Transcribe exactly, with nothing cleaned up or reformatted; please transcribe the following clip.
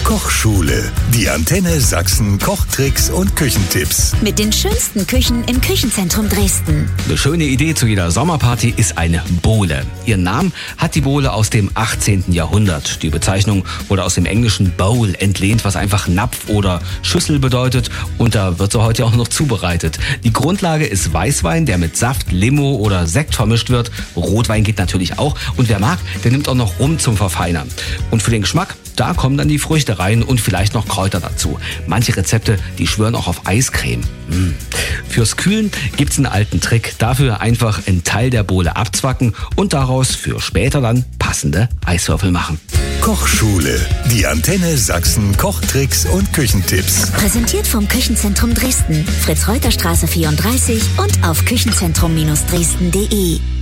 Kochschule. Die Antenne Sachsen Kochtricks und Küchentipps. Mit den schönsten Küchen im Küchenzentrum Dresden. Eine schöne Idee zu jeder Sommerparty ist eine Bowle. Ihren Namen hat die Bowle aus dem achtzehnten Jahrhundert. Die Bezeichnung wurde aus dem englischen Bowl entlehnt, was einfach Napf oder Schüssel bedeutet. Und da wird sie heute auch noch zubereitet. Die Grundlage ist Weißwein, der mit Saft, Limo oder Sekt vermischt wird. Rotwein geht natürlich auch. Und wer mag, der nimmt auch noch Rum zum Verfeinern. Und für den Geschmack, da kommen dann die Früchte rein und vielleicht noch Kräuter dazu. Manche Rezepte, die schwören auch auf Eiscreme. Mmh. Fürs Kühlen gibt's einen alten Trick. Dafür einfach einen Teil der Bowle abzwacken und daraus für später dann passende Eiswürfel machen. Kochschule. Die Antenne Sachsen Kochtricks und Küchentipps. Präsentiert vom Küchenzentrum Dresden. Fritz-Reuter-Straße vierunddreißig und auf küchenzentrum Dresden punkt de.